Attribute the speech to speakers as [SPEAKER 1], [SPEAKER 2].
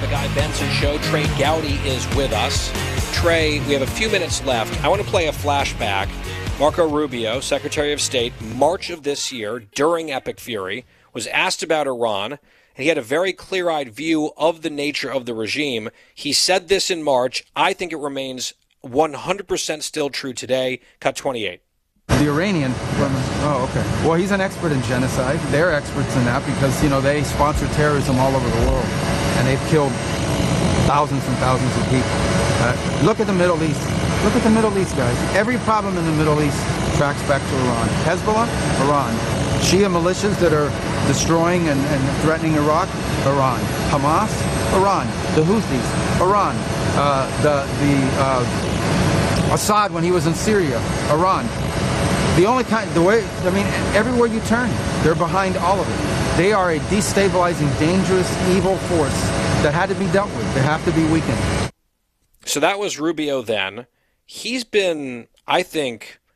[SPEAKER 1] the Guy Benson Show. Trey Gowdy is with us. Trey, we have a few minutes left. I want to play a flashback. Marco Rubio, Secretary of State, March of this year, during Epic Fury, was asked about Iran, and he had a very clear-eyed view of the nature of the regime. He said this in March. I think it remains 100% still true today. Cut 28.
[SPEAKER 2] The Iranian, well, he's an expert in genocide. They're experts in that because, they sponsor terrorism all over the world, and they've killed thousands and thousands of people. Look at the Middle East. Look at the Middle East, guys. Every problem in the Middle East tracks back to Iran. Hezbollah, Iran. Shia militias that are destroying and threatening Iraq, Iran. Hamas, Iran. The Houthis, Iran. Assad when he was in Syria, Iran. Everywhere you turn, they're behind all of it. They are a destabilizing, dangerous, evil force that had to be dealt with. They have to be weakened.
[SPEAKER 1] So that was Rubio then. He's been, I think,